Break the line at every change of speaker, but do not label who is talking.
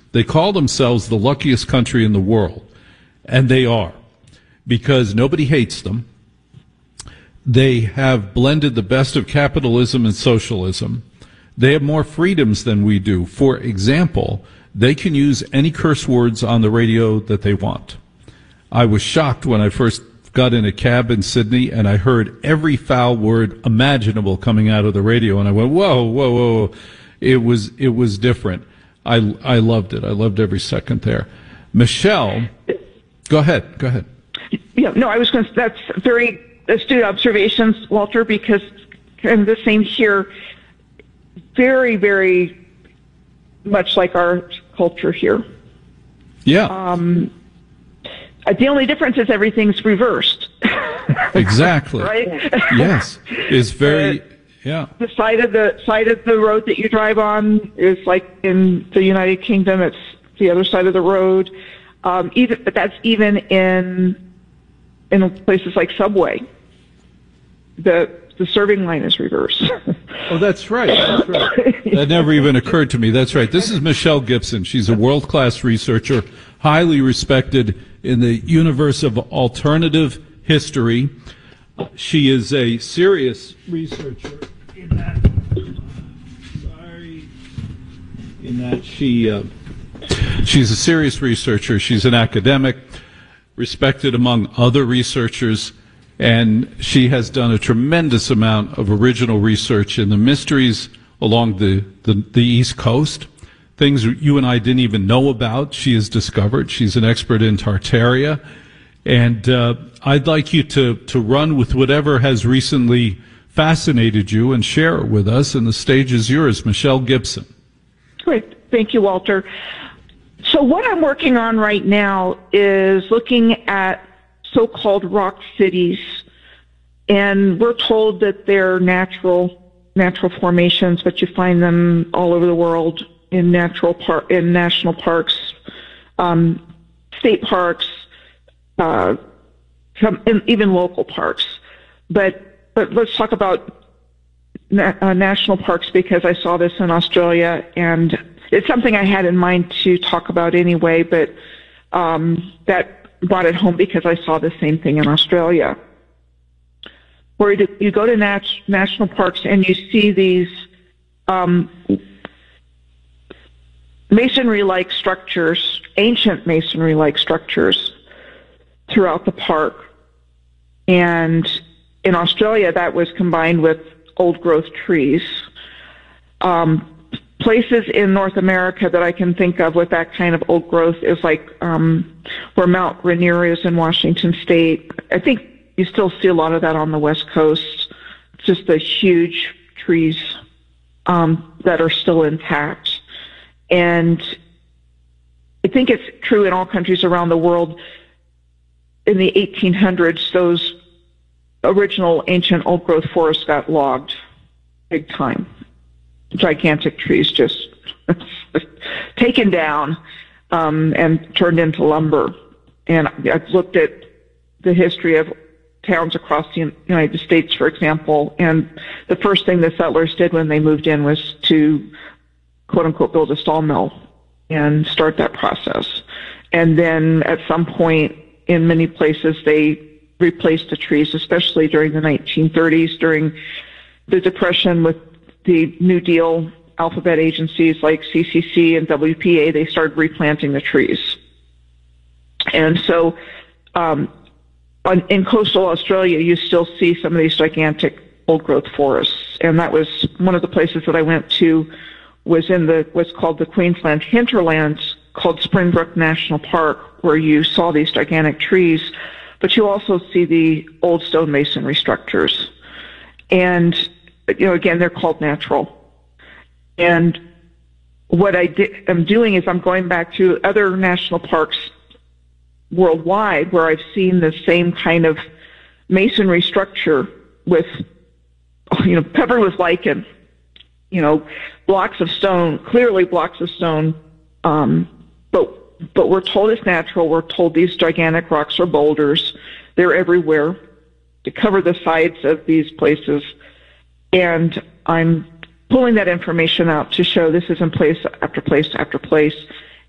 They call themselves the luckiest country in the world, and they are, because nobody hates them. They have blended the best of capitalism and socialism. They have more freedoms than we do. For example, they can use any curse words on the radio that they want. I was shocked when I first got in a cab in Sydney and I heard every foul word imaginable coming out of the radio, and I went, whoa, whoa, whoa. It was different. I loved it. I loved every second there. Michelle, go ahead.
Yeah, no, I was going to, that's very astute observations, Walter, because kind of the same here. Very, very much like our culture here.
Yeah.
The only difference is everything's reversed.
Exactly.
Right?
Yes. It's very, yeah.
The side of the road that you drive on is like in the United Kingdom, it's the other side of the road. But that's even in places like Subway. The serving line is reversed.
Oh, that's right. That's right. That never even occurred to me. That's right. This is Michelle Gibson. She's a world-class researcher, highly respected in the universe of alternative history. She is a serious researcher in that she's a serious researcher. She's an academic, respected among other researchers, and she has done a tremendous amount of original research in the mysteries along the East Coast, things you and I didn't even know about. She has discovered. She's an expert in Tartaria. And I'd like you to run with whatever has recently fascinated you and share it with us, and the stage is yours. Michelle Gibson.
Great. Thank you, Walter. So what I'm working on right now is looking at so-called rock cities, and we're told that they're natural formations, but you find them all over the world in national parks, state parks, even local parks. But let's talk about national parks, because I saw this in Australia, and it's something I had in mind to talk about anyway, but that brought it home because I saw the same thing in Australia, where you go to national parks and you see these masonry-like structures, ancient masonry-like structures throughout the park. And in Australia, that was combined with old-growth trees. Places in North America that I can think of with that kind of old growth is like where Mount Rainier is in Washington State. I think you still see a lot of that on the West Coast. Just the huge trees that are still intact. And I think it's true in all countries around the world. In the 1800s, those original ancient old-growth forests got logged big time. Gigantic trees just taken down and turned into lumber. And I've looked at the history of towns across the United States, for example, and the first thing the settlers did when they moved in was to, quote-unquote, build a sawmill and start that process. And then at some point, in many places, they replaced the trees, especially during the 1930s, during the Depression with the New Deal alphabet agencies like CCC and WPA. They started replanting the trees. And so in coastal Australia, you still see some of these gigantic old-growth forests. And that was one of the places that I went to, was in what's called the Queensland hinterlands, called Springbrook National Park, where you saw these gigantic trees, but you also see the old stone masonry structures. And again, they're called natural. And what I'm doing is I'm going back to other national parks worldwide where I've seen the same kind of masonry structure with, covered with lichen, blocks of stone, clearly blocks of stone. But we're told it's natural. We're told these gigantic rocks are boulders. They're everywhere to cover the sides of these places. And I'm pulling that information out to show this is in place after place after place.